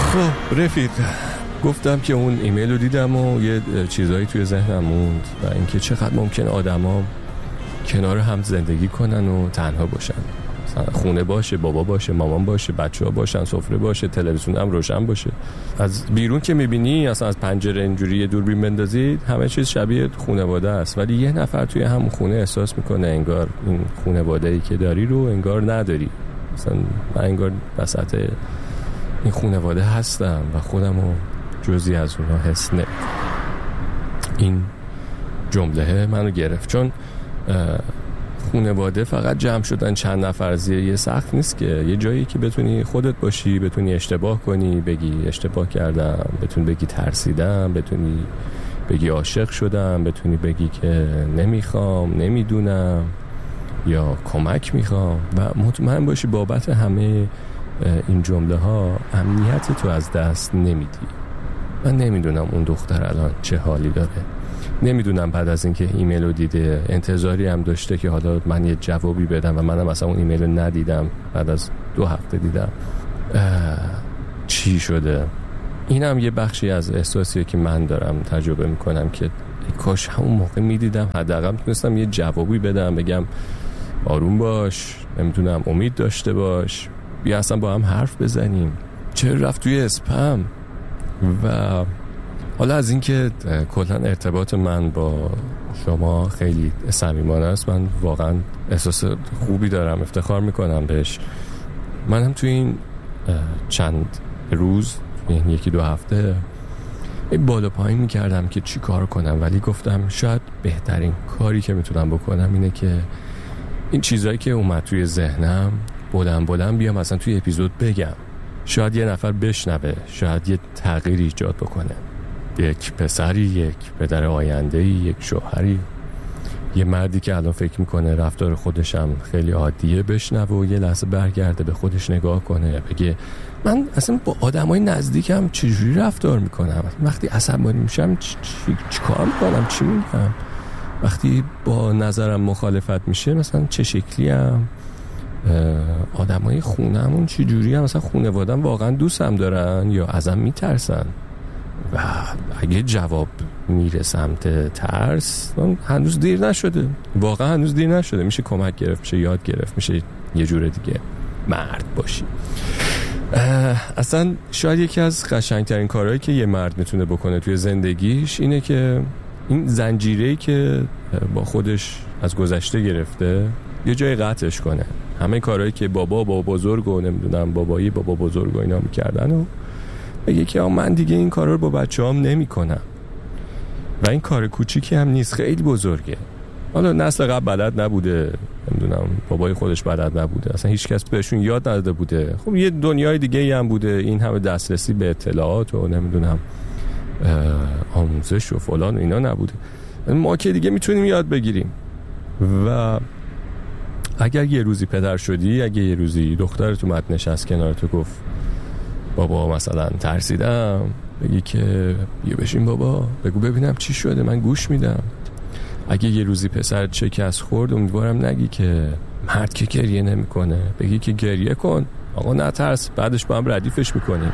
خب رفیق، گفتم که اون ایمیل رو دیدم و یه چیزایی توی ذهنم موند و اینکه چقدر ممکن آدما کنار هم زندگی کنن و تنها باشن. خونه باشه، بابا باشه، مامان باشه، بچه‌ها باشن، سفره باشه، تلویزیون هم روشن باشه. از بیرون که می‌بینی، اصلا از پنجره اینجوری یه دوربین بندازید، همه چیز شبیه خانواده است، ولی یه نفر توی همون خونه احساس میکنه انگار این خانواده‌ای که داری رو انگار نداری. مثلا من انگار وسط این خانواده هستم و خودمو جزئی از اونها حس نمی‌کنم. این جمله منو گرفت، چون خانواده فقط جمع شدن چند نفر یه سخت نیست که یه جایی که بتونی خودت باشی، بتونی اشتباه کنی، بگی اشتباه کردم، بتونی بگی ترسیدم، بتونی بگی عاشق شدم، بتونی بگی که نمیخوام، نمیدونم یا کمک میخوام و مطمئن باشی بابت همه این جمله ها امنیت تو از دست نمیدی. من نمیدونم اون دختر الان چه حالی داره، نمیدونم بعد از اینکه ایمیل رو دیده انتظاری هم داشته که حالا من یه جوابی بدم و منم مثلا اون ایمیل رو ندیدم، بعد از 2 هفته دیدم چی شده. اینم یه بخشی از احساسیه که من دارم تجربه میکنم که کاش همون موقع میدیدم، حداقل میتونستم یه جوابی بدم، بگم آروم باش، نمیدونم امید داشته باش، بیا اصلا با هم حرف بزنیم، چرا رفت توی اسپم. و حالا از اینکه کلا ارتباط من با شما خیلی صمیمانه است، من واقعا احساس خوبی دارم، افتخار میکنم بهش. من هم توی این چند روز، این 1-2 هفته بالا پایین میکردم که چی کار کنم، ولی گفتم شاید بهترین کاری که میتونم بکنم اینه که این چیزایی که اومد توی ذهنم بلند بیام مثلا توی اپیزود بگم، شاید یه نفر بشنوه، شاید یه تغییر ایجاد بکنه. یک پسری، یک پدر آینده‌ای، یک شوهری، یه مردی که الان فکر میکنه رفتار خودشم خیلی عادیه، بشنوه و یه لحظه برگرده به خودش نگاه کنه، بگه من اصلا با آدمای نزدیکم چجوری رفتار میکنم، وقتی عصبانی میشم چی کار میکنم، چی میگم، وقتی با نظرم مخالفت میشه مثلا چه شکلیم، آدمای خونه‌مون چجوری هم، مثلا خانواده‌ام واقعا دوستم دارن یا ازم میترسن. و اگه جواب میره سمت ترس، هنوز دیر نشده، واقعا هنوز دیر نشده، میشه کمک گرفت، میشه یاد گرفت، میشه یه جور دیگه مرد باشی. اصلا شاید یکی از قشنگترین کارهایی که یه مرد میتونه بکنه توی زندگیش اینه که این زنجیره‌ای که با خودش از گذشته گرفته یه جای قطعش کنه. همه کارهایی که بابا بزرگ و نمیدونم بابایی بابا بزرگ و اینا میکردن و بگه که من دیگه این کارا رو با بچه‌هام نمی‌کنم. و این کار کوچیکی هم نیست، خیلی بزرگه. حالا نسل قبل بلد نبوده، نمیدونم بابای خودش بلد نبوده، اصلا هیچ کس بهشون یاد نداده بوده، خب یه دنیای دیگه هم بوده، این همه دسترسی به اطلاعات و نمیدونم آموزش و فلان و اینا نبوده. ما که دیگه میتونیم یاد بگیریم. و اگر یه روزی پدر شدی، اگه یه روزی دخترت اومد نشست کنار تو گفت بابا مثلا ترسیدم، بگی که بیا بشین بابا، بگو ببینم چی شده، من گوش میدم. اگه یه روزی پسرت شکست خورد، امیدوارم نگی که مرد که گریه نمیکنه، بگی که گریه کن آقا، نترس، بعدش با هم ردیفش میکنیم.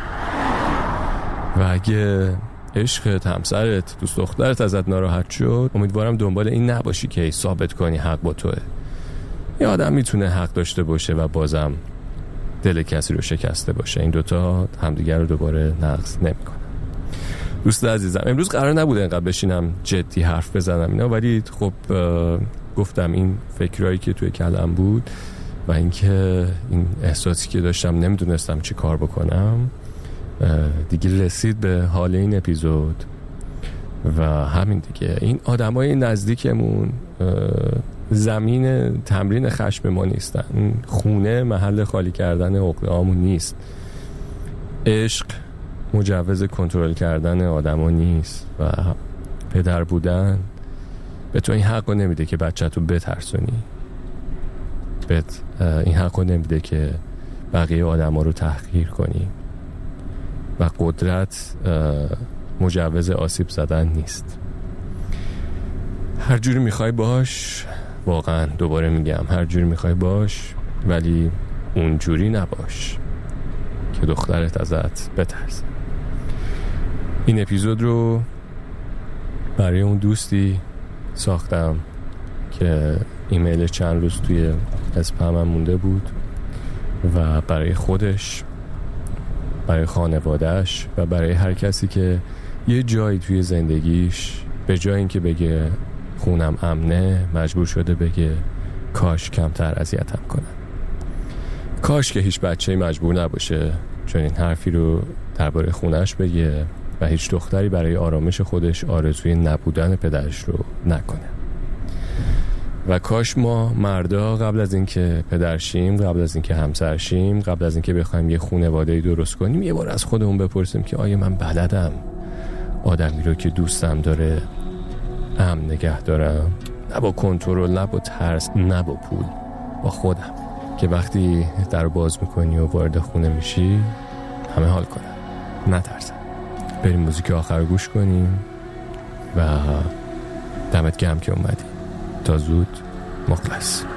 و اگه عشقت، همسرت، دوست دخترت ازت ناراحت شد، امیدوارم دنبال این نباشی که ثابت کنی حق با توه. یه آدم میتونه حق داشته باشه و بازم دل کسی رو شکسته باشه، این دوتا همدیگر رو دوباره نقض نمیکنن. دوست عزیزم، امروز قرار نبوده اینقدر بشینم جدی حرف بزنم اینا، ولی خب گفتم این فکرایی که توی کلم بود و اینکه این احساسی که داشتم نمیدونستم چی کار بکنم دیگه رسید به حال این اپیزود. و همین دیگه، این آدمای نزدیکمون زمین تمرین خشم ما نیستن، خونه محل خالی کردن عقده‌هامون نیست، عشق مجوز کنترل کردن آدما نیست و پدر بودن به تو این حق رو نمیده که بچه‌تو بترسونی، بهت این حق رو نمیده که بقیه آدما رو تحقیر کنی و قدرت مجوز آسیب زدن نیست. هر جوری میخوای باش، واقعا دوباره میگم هر جوری میخوای باش، ولی اونجوری نباش که دخترت ازت بترسه. این اپیزود رو برای اون دوستی ساختم که ایمیل چند روز توی اسپمم مونده بود و برای خودش، برای خانوادهش و برای هر کسی که یه جایی توی زندگیش به جای اینکه بگه خونم امنه مجبور شده بگه کاش کمتر اذیتم کنن. کاش که هیچ بچه‌ای مجبور نباشه چون این حرفی رو درباره خونش بگه و هیچ دختری برای آرامش خودش آرزوی نبودن پدرش رو نکنه. و کاش ما مردا قبل از اینکه پدر شیم، قبل از اینکه همسر شیم، قبل از اینکه بخوایم یه خانواده‌ای درست کنیم یه بار از خودمون بپرسیم که آیا من بلدم آدمی رو که دوستم داره امن نگه دارم؟ نه با کنترل، نه با ترس، نه با پول، با خودم که وقتی در باز میکنی و وارد خونه میشی همه حال کنن، نترسن. بریم موزیک آخر رو گوش کنیم و دمت گرم که اومدی. تا زود، مخلص.